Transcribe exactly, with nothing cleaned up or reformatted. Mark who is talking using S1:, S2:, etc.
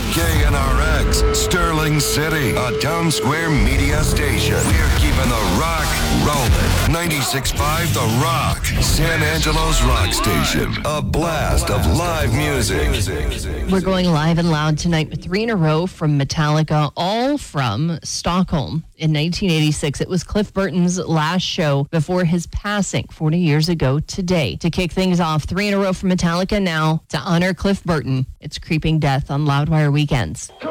S1: K N R X, Sterling City, a Town Square media station. We're keeping the rock rolling. ninety-six point five The Rock, San Angelo's rock station. A blast of live music.
S2: We're going live and loud tonight with three in a row from Metallica, all from Stockholm. In nineteen eighty-six, it was Cliff Burton's last show before his passing forty years ago today. To kick things off, three in a row from Metallica now to honor Cliff Burton. It's Creeping Death on Loudwire Weekends.